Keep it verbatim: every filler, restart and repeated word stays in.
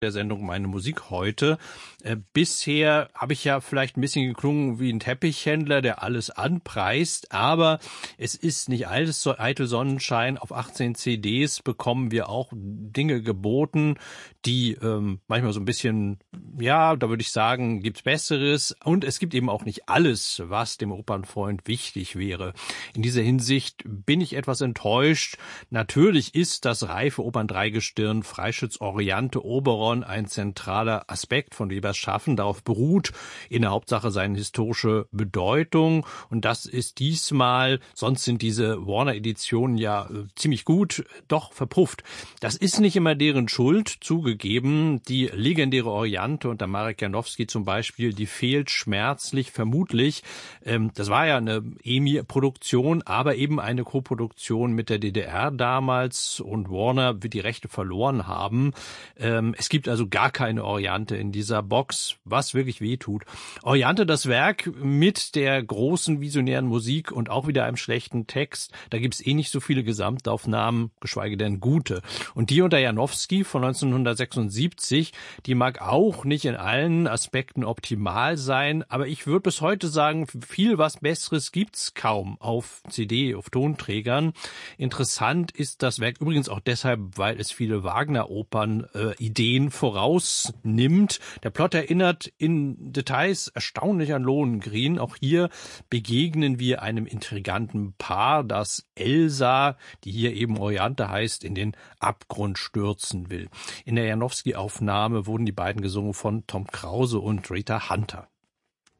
der Sendung Meine Musik heute. Äh, bisher habe ich ja vielleicht ein bisschen geklungen wie ein Teppichhändler, der alles anpreist, aber es ist nicht alles so eitel Sonnenschein. Auf achtzehn C Ds bekommen wir auch Dinge geboten, die ähm, manchmal so ein bisschen, ja, da würde ich sagen, gibt's Besseres. Und es gibt eben auch nicht alles, was dem Opernfreund wichtig wäre. In dieser Hinsicht bin ich etwas enttäuscht. Natürlich ist das reife Operndreigestirn Freischütz Oriante Oberon ein zentraler Aspekt von Webers Schaffen. Darauf beruht in der Hauptsache seine historische Bedeutung. Und das ist diesmal, sonst sind diese Warner-Editionen ja äh, ziemlich gut, doch verpufft. Das ist nicht immer deren Schuld, zugegeben. Die legendäre Oriante unter Marek Janowski zum Beispiel, die fehlt schmerzlich, vermutlich. Ähm, das war ja eine E M I-Produktion, aber eben eine Koproduktion mit der D D R damals, und Warner wird die Rechte verloren haben. Ähm, es gibt also gar keine Oriante in dieser Box, was wirklich wehtut. Oriante, das Werk mit der großen visionären Musik und auch wieder einem schlechten Text. Da gibt's eh nicht so viele Gesamtaufnahmen, geschweige denn gute. Und die unter Janowski von neunzehnhundertsechsundsiebzig, die mag auch nicht in allen Aspekten optimal sein, aber ich würde bis heute sagen, viel was Besseres gibt's kaum auf C D, auf Tonträgern. Interessant ist das Werk übrigens auch deshalb, weil es viele Wagner-Opern äh, Ideen vorausnimmt. Der Plot erinnert in Details erstaunlich an Lohengrin. Auch hier begegnen wir einem intriganten Paar, das Elsa, die hier eben Oriante heißt, in den Abgrund stürzen will. In der Janowski-Aufnahme wurden die beiden gesungen von Tom Krause und Rita Hunter.